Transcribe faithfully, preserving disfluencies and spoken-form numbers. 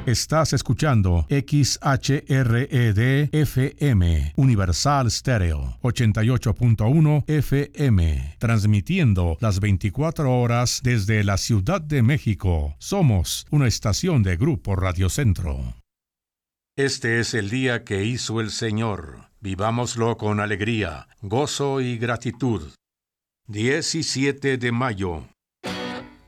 Estás escuchando X H R E D F M, Universal Stereo, ochenta y ocho punto uno F M, transmitiendo las veinticuatro horas desde la Ciudad de México. Somos una estación de Grupo Radio Centro. Este es el día que hizo el Señor. Vivámoslo con alegría, gozo y gratitud. diecisiete de mayo.